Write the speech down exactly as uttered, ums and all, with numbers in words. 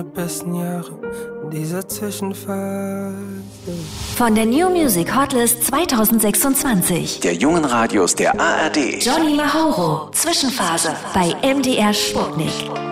Besten Jahre dieser Zwischenphase. Von der New Music Hotlist zwanzig sechsundzwanzig. Der jungen Radios der A R D. Johnny Mauro, Zwischenphase bei M D R Sputnik.